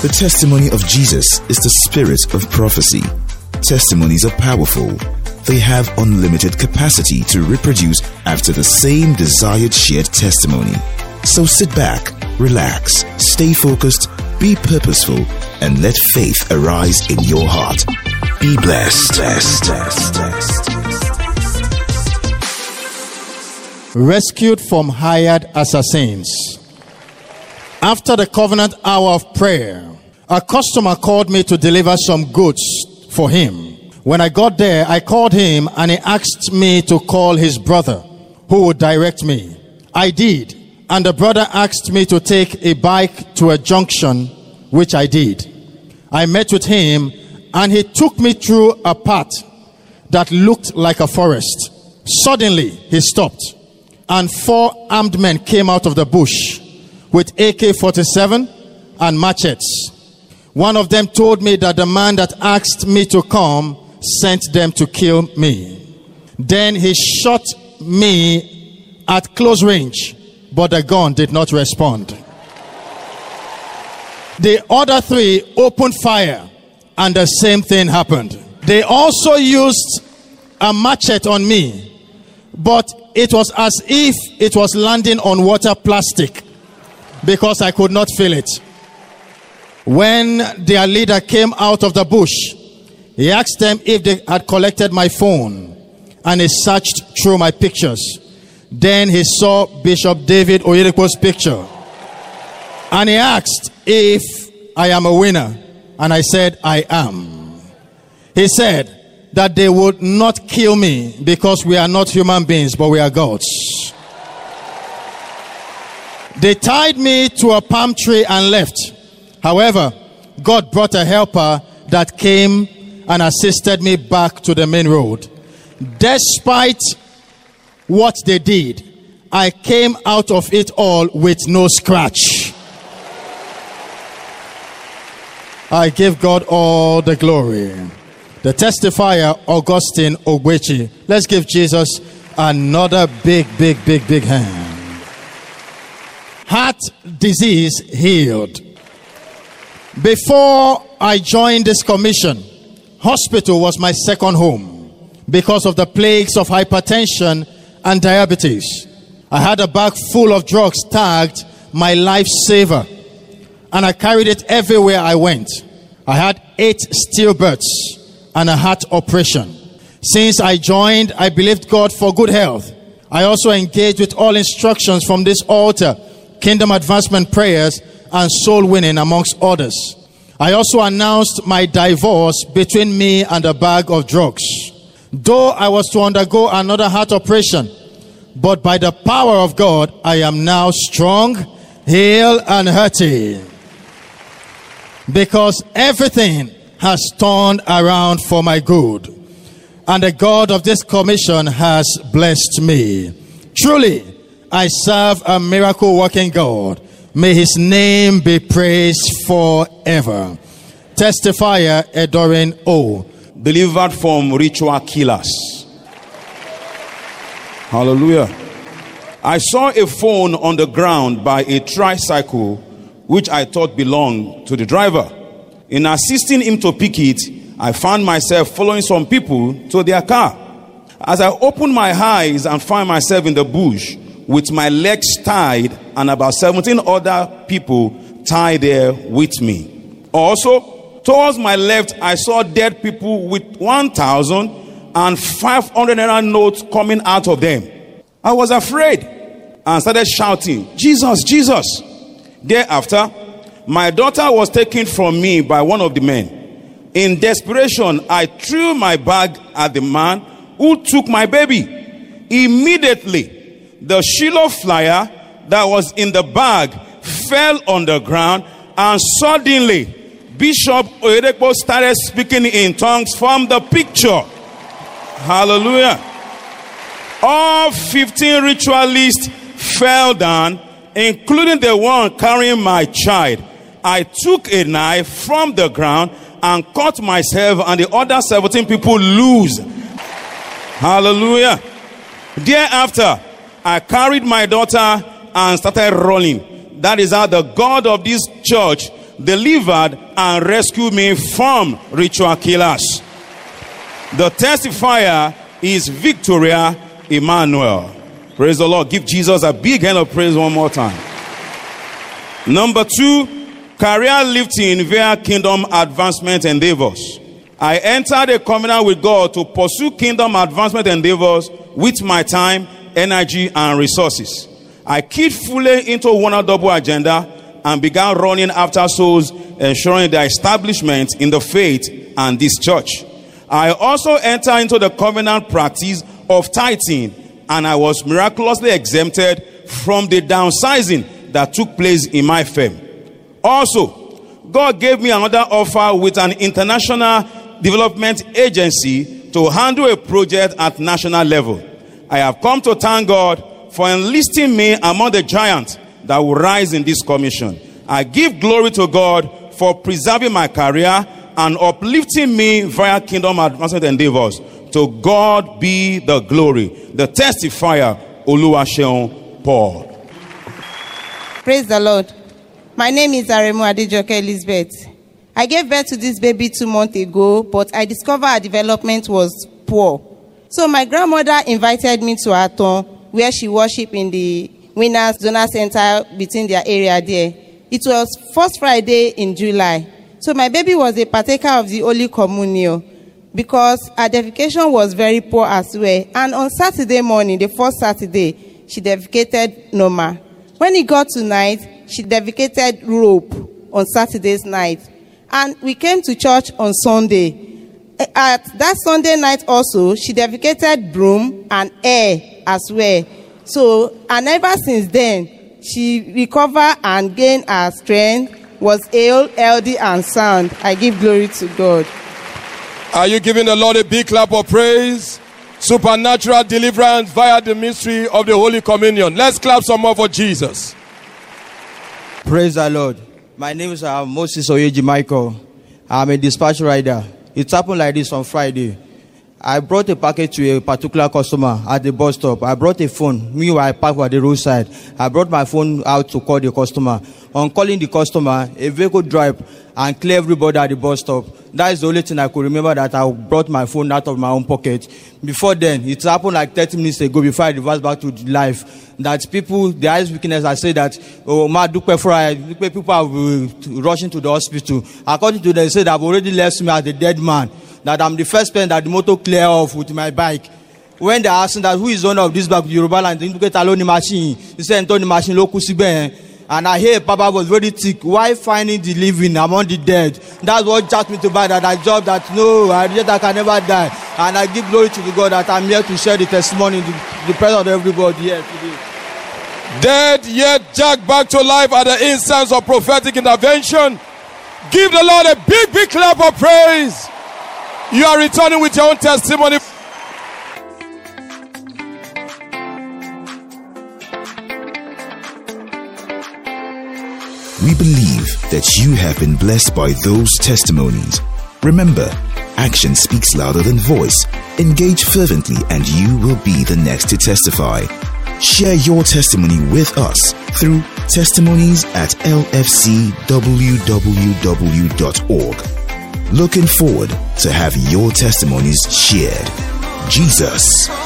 The testimony of Jesus is the spirit of prophecy. Testimonies are powerful. They have unlimited capacity to reproduce after the same desired shared testimony. So sit back, relax, stay focused, be purposeful, and let faith arise in your heart. Be blessed. Rescued from hired assassins. After the covenant hour of prayer, a customer called me to deliver some goods for him. When I got there, I called him and he asked me to call his brother who would direct me. I did, and the brother asked me to take a bike to a junction, which I did. I met with him and he took me through a path that looked like a forest. Suddenly, he stopped, and 4 armed men came out of the bush with AK-47 and machetes. One of them told me that the man that asked me to come sent them to kill me. Then he shot me at close range, but the gun did not respond. The other 3 opened fire, and the same thing happened. They also used a machete on me, but it was as if it was landing on water plastic because I could not feel it. When their leader came out of the bush, he asked them if they had collected my phone, and he searched through my pictures. Then he saw Bishop David Oyedepo's picture, and he asked if I am a winner, and I said I am. He said that they would not kill me because we are not human beings, but we are gods. They tied me to a palm tree and left. However, God brought a helper that came and assisted me back to the main road. Despite what they did, I came out of it all with no scratch. I give God all the glory. The testifier, Augustine Ogbechi. Let's give Jesus another big hand. Heart disease healed. Before I joined this commission, hospital was my second home because of the plagues of hypertension and diabetes. I had a bag full of drugs tagged my lifesaver, and I carried it everywhere I went. I had 8 stillbirths and a heart operation. Since I joined, I believed God for good health. I also engaged with all instructions from this altar, kingdom advancement prayers, and soul winning, amongst others. I also announced my divorce between me and a bag of drugs. Though I was to undergo another heart operation, but by the power of God, I am now strong, healed, and healthy. Because everything has turned around for my good. And the God of this commission has blessed me. Truly, I serve a miracle working God. May his name be praised forever. Testifier Edorin O. Delivered from ritual killers. Hallelujah. I saw a phone on the ground by a tricycle, which I thought belonged to the driver. In assisting him to pick it, I found myself following some people to their car. As I opened my eyes and found myself in the bush with my legs tied and about 17 other people tied there with me. Also, towards my left, I saw dead people with 1,500 naira notes coming out of them. I was afraid and started shouting, "Jesus, Jesus!" Thereafter, my daughter was taken from me by one of the men. In desperation, I threw my bag at the man who took my baby. Immediately, the Shiloh flyer that was in the bag fell on the ground, and suddenly Bishop Oyedepo started speaking in tongues from the picture. Hallelujah. All 15 ritualists fell down, including the one carrying my child. I took a knife from the ground and cut myself and the other 17 people loose. Hallelujah. Thereafter, I carried my daughter and started running. That is how the God of this church delivered and rescued me from ritual killers. The testifier is Victoria Emmanuel. Praise the Lord. Give Jesus a big hand of praise one more time. Number 2, career lifting via kingdom advancement endeavors. I entered a covenant with God to pursue kingdom advancement endeavors with my time, energy, and resources. I keyed fully into one double agenda and began running after souls, ensuring their establishment in the faith and this church. I also entered into the covenant practice of tithing, and I was miraculously exempted from the downsizing that took place in my firm. Also, God gave me another offer with an international development agency to handle a project at national level. I have come to thank God for enlisting me among the giants that will rise in this commission. I give glory to God for preserving my career and uplifting me via kingdom advancement endeavors. To God be the glory. The testifier, Oluwaseun Paul. Praise the Lord. My name is Aremu Adejoke Elizabeth. I gave birth to this baby 2 months ago, but I discovered her development was poor. So my grandmother invited me to her town, where she worshiped in the Winners Zonal Center between their area there. It was first Friday in July. So my baby was a partaker of the Holy Communion because her defecation was very poor as well. And on Saturday morning, the first Saturday, she defecated normal. When it got to night, she defecated rope on Saturday's night. And we came to church on Sunday. At that Sunday night also, she defecated broom and air as well. So, and ever since then, she recovered and gained her strength, was ill, healthy, and sound. I give glory to God. Are you giving the Lord a big clap of praise? Supernatural deliverance via the mystery of the Holy Communion. Let's clap some more for Jesus. Praise the Lord. My name is Moses Oyeji Michael. I'm a dispatch rider. It happened like this on Friday. I brought a package to a particular customer at the bus stop. I brought a phone. Meanwhile, I parked at the roadside. I brought my phone out to call the customer. On calling the customer, a vehicle drive and clear everybody at the bus stop. That is the only thing I could remember, that I brought my phone out of my own pocket. Before then, it happened like 30 minutes ago before I reversed back to life. That people, the eyes weakness, I say that, people are rushing to the hospital. According to them, they said I've already left me as a dead man. That I'm the first person that the motor clear off with my bike. When they asked that who is owner of this bike, Yoruba land, they indicate alone the machine. He said, Anthony machine, local Sibe. And I hear Papa was very thick. Why finding the living among the dead? That's what jacked me to buy that. I job that no, I can never die. And I give glory to the God that I'm here to share the testimony in the presence of everybody here today. Dead yet jacked back to life at the instance of prophetic intervention. Give the Lord a big, big clap of praise. You are returning with your own testimony. We believe that you have been blessed by those testimonies. Remember, action speaks louder than voice. Engage fervently and you will be the next to testify. Share your testimony with us through testimonies@lfcwww.org. Looking forward to have your testimonies shared. Jesus